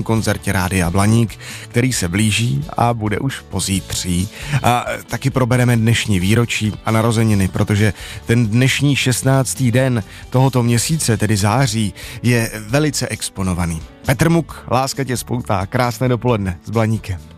koncertě Rádia Blaník, který se blíží a bude už pozítří. A taky probereme dnešní výročí a narozeniny, protože ten dnešní 16. den tohoto měsíce, tedy září, je velice exponovaný. Petr Muk, Láska tě spoutá, krásné dopoledne s Blaníkem.